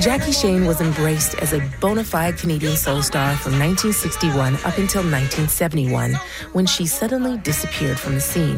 Jackie Shane was embraced as a bona fide Canadian soul star from 1961 up until 1971, when she suddenly disappeared from the scene.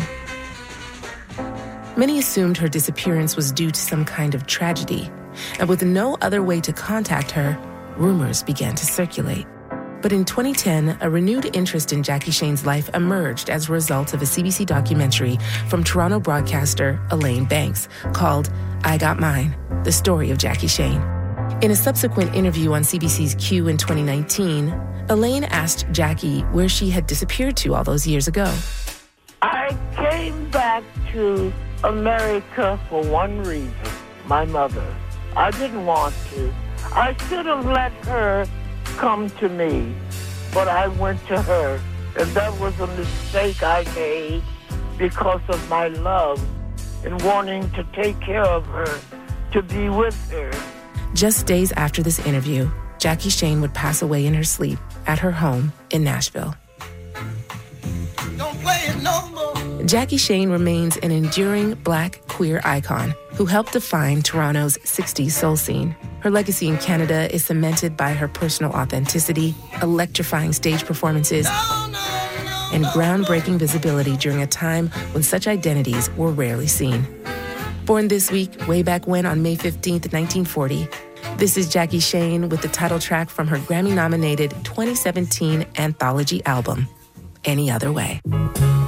Many assumed her disappearance was due to some kind of tragedy, and with no other way to contact her, rumors began to circulate. But in 2010, a renewed interest in Jackie Shane's life emerged as a result of a CBC documentary from Toronto broadcaster Elaine Banks called I Got Mine, The Story of Jackie Shane. In a subsequent interview on CBC's Q in 2019, Elaine asked Jackie where she had disappeared to all those years ago. I came back to America for one reason, my mother. I didn't want to. I should have let her come to me, but I went to her. And that was a mistake I made because of my love and wanting to take care of her, to be with her. Just days after this interview, Jackie Shane would pass away in her sleep at her home in Nashville. Don't play it no more. Jackie Shane remains an enduring Black queer icon who helped define Toronto's 60s soul scene. Her legacy in Canada is cemented by her personal authenticity, electrifying stage performances, and groundbreaking visibility during a time when such identities were rarely seen. Born this week, way back when on May 15th, 1940, this is Jackie Shane with the title track from her Grammy-nominated 2017 anthology album, Any Other Way.